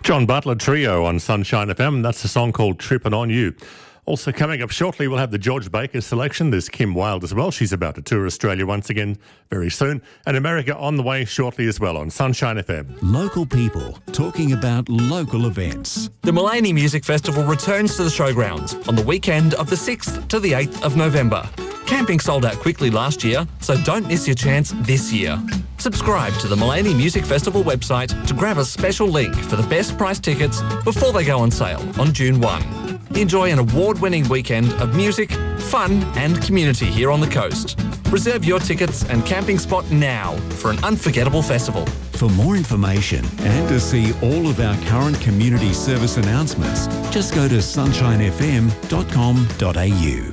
John Butler Trio on Sunshine FM. That's a song called Trippin' On You. Also coming up shortly, we'll have the George Baker selection. There's Kim Wilde as well. She's about to tour Australia once again very soon. And America on the way shortly as well on Sunshine FM. Local people talking about local events. The Mullaney Music Festival returns to the showgrounds on the weekend of the 6th to the 8th of November. Camping sold out quickly last year, so don't miss your chance this year. Subscribe to the Mullaney Music Festival website to grab a special link for the best price tickets before they go on sale on June 1. Enjoy an award-winning weekend of music, fun and community here on the coast. Reserve your tickets and camping spot now for an unforgettable festival. For more information and to see all of our current community service announcements, just go to sunshinefm.com.au.